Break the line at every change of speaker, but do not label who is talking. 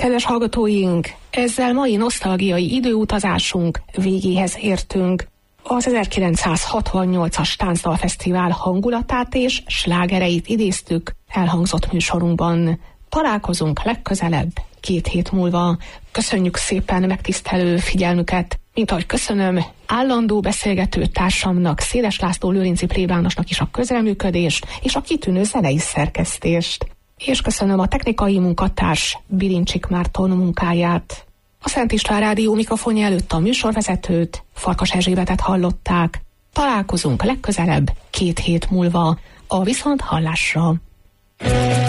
Kedves hallgatóink, ezzel mai nosztalgiai időutazásunk végéhez értünk. Az 1968-as Táncdalfesztivál hangulatát és slágereit idéztük elhangzott műsorunkban. Találkozunk legközelebb 2 hét múlva. Köszönjük szépen megtisztelő figyelmüket, mint ahogy köszönöm állandó beszélgető társamnak, Széles László Lőrinci plébánosnak is a közreműködést és a kitűnő zenei szerkesztést. És köszönöm a technikai munkatárs Bilincsik Márton munkáját. A Szent István Rádió mikrofonja előtt a műsorvezetőt, Farkas Erzsébetet hallották. Találkozunk legközelebb 2 hét múlva. A viszonthallásra!